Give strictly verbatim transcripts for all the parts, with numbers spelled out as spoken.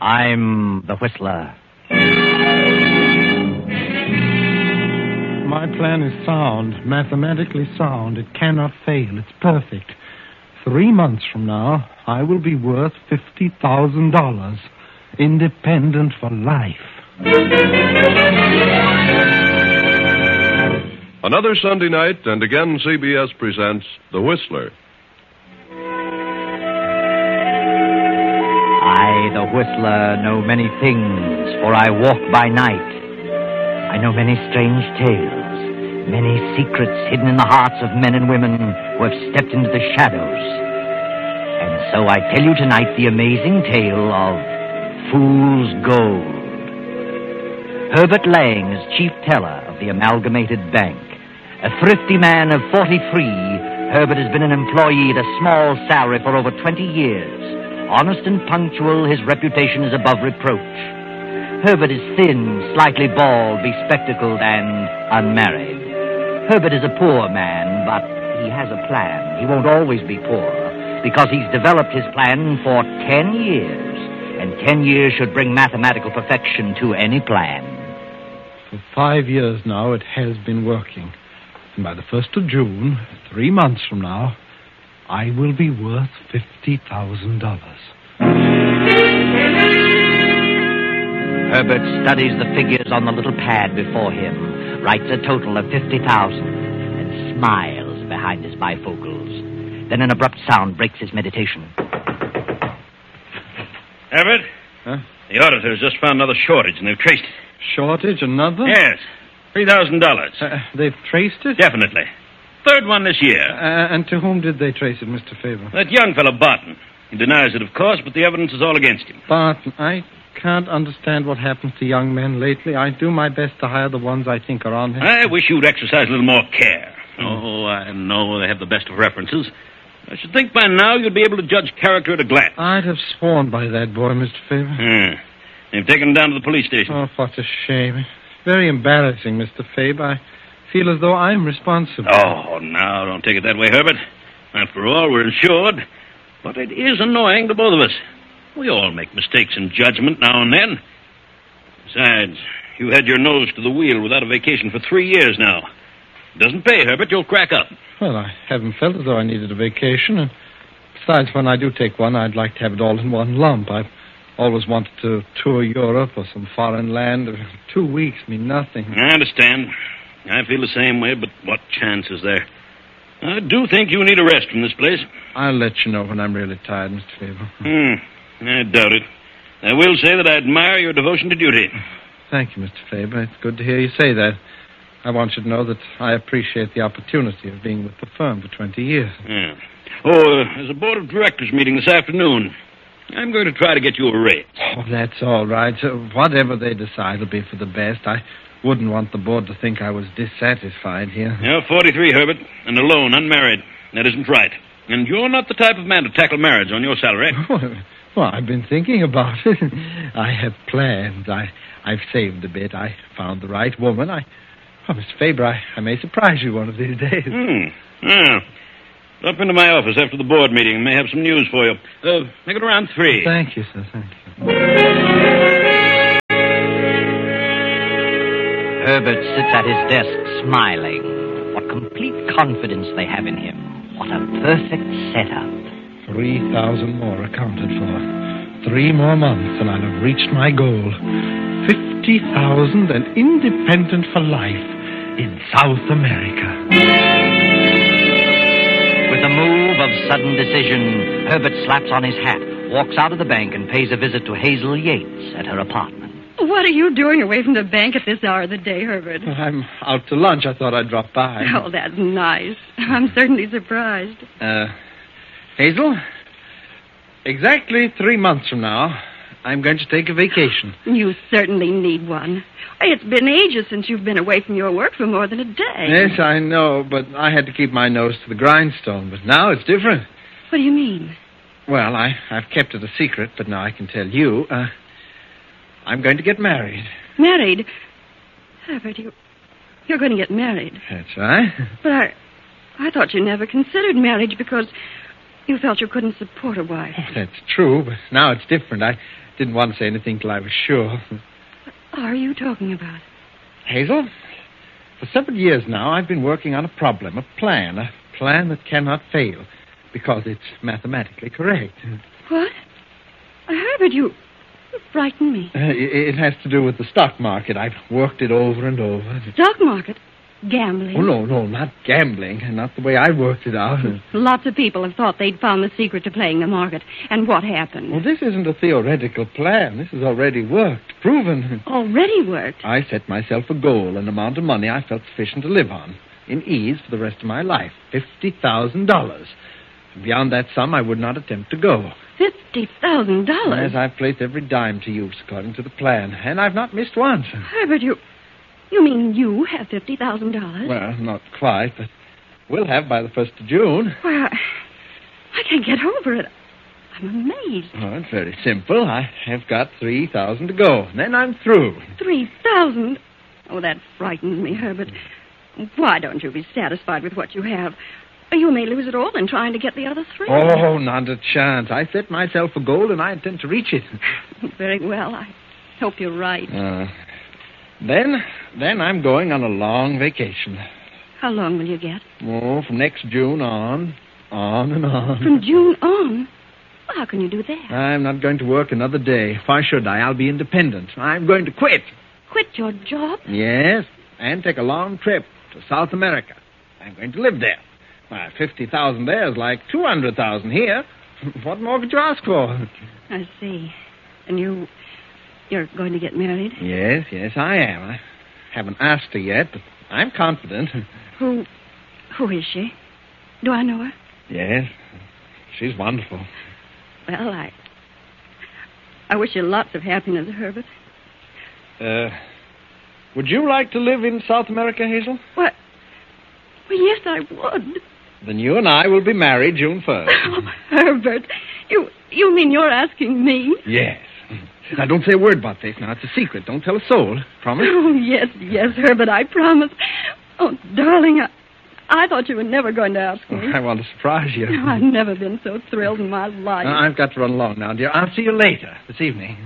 I'm the Whistler. My plan is sound, mathematically sound. It cannot fail. It's perfect. Three months from now, I will be worth fifty thousand dollars. Independent for life. Another Sunday night, and again C B S presents The Whistler. I, the Whistler, know many things, for I walk by night. I know many strange tales, many secrets hidden in the hearts of men and women who have stepped into the shadows. And so I tell you tonight the amazing tale of Fool's Gold. Herbert Lang is chief teller of the Amalgamated Bank. A thrifty man of forty-three, Herbert has been an employee at a small salary for over twenty years. Honest and punctual, his reputation is above reproach. Herbert is thin, slightly bald, bespectacled, and unmarried. Herbert is a poor man, but he has a plan. He won't always be poor, because he's developed his plan for ten years. And ten years should bring mathematical perfection to any plan. For five years now, it has been working. And by the first of June, three months from now, I will be worth fifty thousand dollars. Herbert studies the figures on the little pad before him, writes a total of fifty thousand, and smiles behind his bifocals. Then an abrupt sound breaks his meditation. Herbert? Huh? The auditors just found another shortage, and they've traced it. Shortage, another? Yes. three thousand dollars. Uh, they've traced it? Definitely. Third one this year. Uh, and to whom did they trace it, Mister Faber? That young fellow, Barton. He denies it, of course, but the evidence is all against him. Barton, I can't understand what happens to young men lately. I do my best to hire the ones I think are on him. I wish you'd exercise a little more care. Oh, I know they have the best of references. I should think by now you'd be able to judge character at a glance. I'd have sworn by that boy, Mister Faber. Hmm. They've taken him down to the police station. Oh, what a shame. Very embarrassing, Mister Faber. I feel as though I'm responsible. Oh, now, don't take it that way, Herbert. After all, we're insured. But it is annoying to both of us. We all make mistakes in judgment now and then. Besides, you had your nose to the wheel without a vacation for three years now. It doesn't pay, Herbert. You'll crack up. Well, I haven't felt as though I needed a vacation. And besides, when I do take one, I'd like to have it all in one lump. I've always wanted to tour Europe or some foreign land. Two weeks mean nothing. I understand. I feel the same way, but what chance is there? I do think you need a rest from this place. I'll let you know when I'm really tired, Mister Faber. Hmm. I doubt it. I will say that I admire your devotion to duty. Thank you, Mister Faber. It's good to hear you say that. I want you to know that I appreciate the opportunity of being with the firm for twenty years. Yeah. Oh, uh, there's a board of directors meeting this afternoon. I'm going to try to get you a raise. Oh, that's all right. So whatever they decide will be for the best. I wouldn't want the board to think I was dissatisfied here. You're forty-three, Herbert, and alone, unmarried. That isn't right. And you're not the type of man to tackle marriage on your salary. Well, I've been thinking about it. I have plans. I, I've saved a bit. I found the right woman. I... Oh, Mister Faber, I, I may surprise you one of these days. Hmm. Yeah. Drop into my office after the board meeting and may have some news for you. Uh, make it around three. Thank you, sir. Thank you. Herbert sits at his desk smiling. What complete confidence they have in him. What a perfect setup. Three thousand more accounted for. Three more months and I'll have reached my goal. Fifty thousand and independent for life in South America. With a move of sudden decision, Herbert slaps on his hat, walks out of the bank, and pays a visit to Hazel Yates at her apartment. What are you doing away from the bank at this hour of the day, Herbert? Well, I'm out to lunch. I thought I'd drop by. Oh, that's nice. I'm certainly surprised. Uh, Hazel, exactly three months from now, I'm going to take a vacation. You certainly need one. It's been ages since you've been away from your work for more than a day. Yes, I know, but I had to keep my nose to the grindstone. But now it's different. What do you mean? Well, I, I've kept it a secret, but now I can tell you. Uh, I'm going to get married. Married? Herbert, you, you're going to get married. That's right. But I, I thought you never considered marriage because you felt you couldn't support a wife. Oh, that's true, but now it's different. I didn't want to say anything till I was sure. What are you talking about? Hazel, for several years now, I've been working on a problem, a plan, a plan that cannot fail, because it's mathematically correct. What? Herbert, you, you frighten me. Uh, it, it has to do with the stock market. I've worked it over and over. Stock market? Gambling? Oh, no, no, not gambling. Not the way I worked it out. Lots of people have thought they'd found the secret to playing the market. And what happened? Well, this isn't a theoretical plan. This has already worked, proven. Already worked? I set myself a goal, an amount of money I felt sufficient to live on, in ease for the rest of my life, fifty thousand dollars. Beyond that sum, I would not attempt to go. Fifty thousand dollars? Yes, I've placed every dime to use according to the plan, and I've not missed once. Herbert, you... You mean you have fifty thousand dollars? Well, not quite, but we'll have by the first of June. Well, I, I can't get over it. I'm amazed. Oh, it's very simple. I have got three thousand to go. Then I'm through. Three thousand? Oh, that frightens me, Herbert. Why don't you be satisfied with what you have? You may lose it all in trying to get the other three. Oh, not a chance. I set myself a goal, and I intend to reach it. Very well. I hope you're right. Uh, then, then I'm going on a long vacation. How long will you get? Oh, from next June on, on and on. From June on? Well, how can you do that? I'm not going to work another day. Why should I? I'll be independent. I'm going to quit. Quit your job? Yes, and take a long trip to South America. I'm going to live there. Why, fifty thousand there is like two hundred thousand here. What more could you ask for? I see. And you... You're going to get married? Yes, yes, I am. I haven't asked her yet, but I'm confident. Who... Who is she? Do I know her? Yes. She's wonderful. Well, I... I wish you lots of happiness, Herbert. Uh... Would you like to live in South America, Hazel? What? Well, yes, I would. Then you and I will be married June first. Oh, Herbert, you you mean you're asking me? Yes. Now, don't say a word about this. Now, it's a secret. Don't tell a soul. Promise? Oh, yes, yes, Herbert, I promise. Oh, darling, I, I thought you were never going to ask me. Oh, I want to surprise you. Oh, I've never been so thrilled in my life. Uh, I've got to run along now, dear. I'll see you later this evening.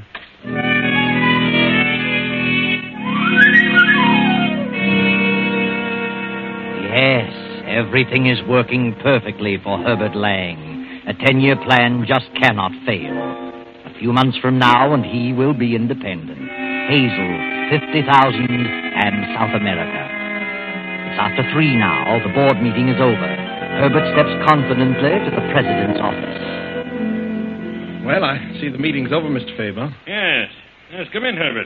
Yes, everything is working perfectly for Herbert Lang. A ten-year plan just cannot fail. A few months from now, and he will be independent. Hazel, fifty thousand, and South America. It's after three now. The board meeting is over. Herbert steps confidently to the president's office. Well, I see the meeting's over, Mister Faber. Yes. Yes, come in, Herbert.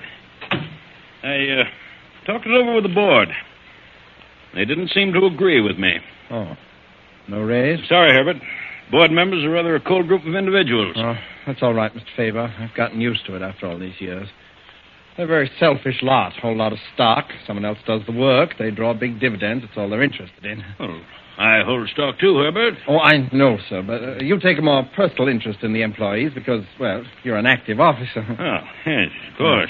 I, uh, talked it over with the board. They didn't seem to agree with me. Oh. No raise? Sorry, Herbert. Board members are rather a cold group of individuals. Oh, that's all right, Mister Faber. I've gotten used to it after all these years. They're a very selfish lot. A whole lot of stock. Someone else does the work. They draw big dividends. It's all they're interested in. Oh, I hold stock too, Herbert. Oh, I know, sir, but uh, you take a more personal interest in the employees because, well, you're an active officer. Oh, yes, of course.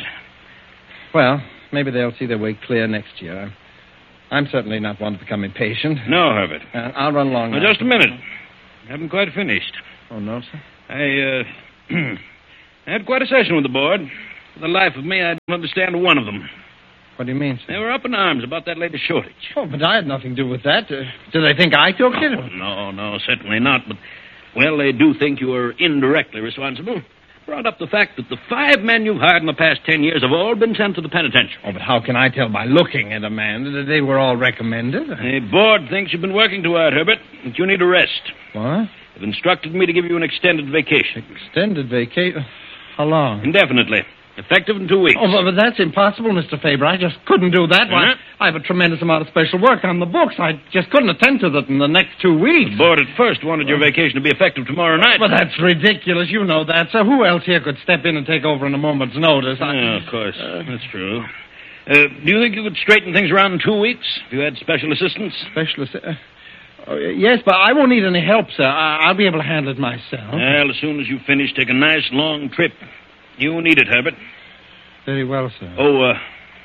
Well, maybe they'll see their way clear next year. I'm certainly not one to become impatient. No, Herbert. Uh, I'll run along Now, now. just a minute. I haven't quite finished. Oh, no, sir? I, uh, I had quite a session with the board. For the life of me, I don't understand one of them. What do you mean, sir? They were up in arms about that latest shortage. Oh, but I had nothing to do with that. Uh, do they think I took it? Oh, no, no, certainly not. But, well, they do think you are indirectly responsible. Brought up the fact that the five men you've hired in the past ten years have all been sent to the penitentiary. Oh, but how can I tell by looking at a man that they were all recommended? The board thinks you've been working too hard, Herbert, that you need a rest. What? They've instructed me to give you an extended vacation. Extended vacation? How long? Indefinitely. Effective in two weeks. Oh, but that's impossible, Mister Faber. I just couldn't do that. Why, Uh-huh. I have a tremendous amount of special work on the books. I just couldn't attend to that in the next two weeks. The board at first wanted your vacation to be effective tomorrow night. But that's ridiculous. You know that. So who else here could step in and take over in a moment's notice? I... Yeah, of course. That's true. Uh, do you think you could straighten things around in two weeks if you had special assistance? Specialist... Uh, oh, yes, but I won't need any help, sir. I- I'll be able to handle it myself. Well, as soon as you finish, take a nice long trip. You need it, Herbert. Very well, sir. Oh, uh,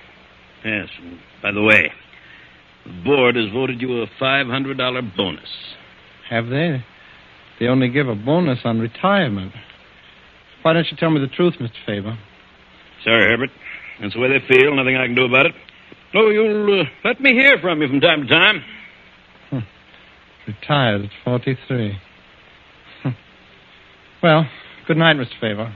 yes, and by the way, the board has voted you a five hundred dollars bonus. Have they? They only give a bonus on retirement. Why don't you tell me the truth, Mister Faber? Sorry, Herbert. That's the way they feel. Nothing I can do about it. No, you'll uh, let me hear from you from time to time. Huh. Retired at forty-three. Huh. Well, good night, Mister Faber.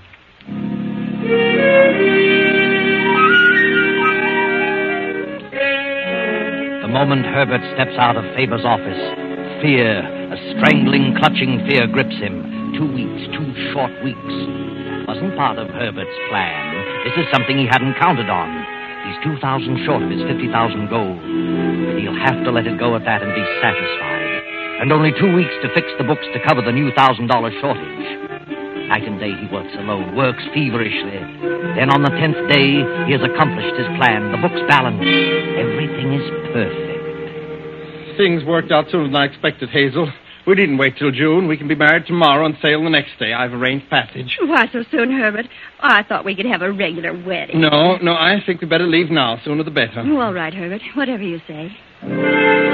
The moment Herbert steps out of Faber's office, fear, a strangling, clutching fear grips him. Two weeks, two short weeks. Wasn't part of Herbert's plan. This is something he hadn't counted on. He's two thousand short of his fifty thousand goal. But he'll have to let it go at that and be satisfied. And only two weeks to fix the books to cover the new thousand dollar shortage. Night and day he works alone, works feverishly. Then on the tenth day, he has accomplished his plan. The book's balanced. Everything is perfect. Things worked out sooner than I expected, Hazel. We needn't wait till June. We can be married tomorrow and sail the next day. I've arranged passage. Why so soon, Herbert? I thought we could have a regular wedding. No, no, I think we'd better leave now. Sooner the better. Oh, all right, Herbert. Whatever you say.